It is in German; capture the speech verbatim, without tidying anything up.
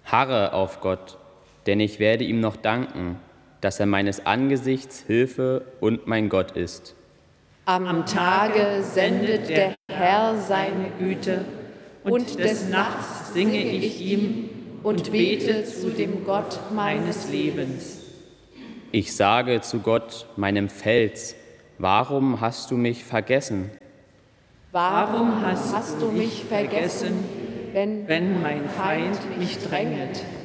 Harre auf Gott, denn ich werde ihm noch danken, dass er meines Angesichts Hilfe und mein Gott ist. Am Tage sendet der Herr seine Güte, und des Nachts singe ich ihm und bete zu dem Gott meines Lebens. Ich sage zu Gott, meinem Fels, warum hast du mich vergessen? Warum hast, hast du mich vergessen, wenn, wenn mein Feind mich drängt?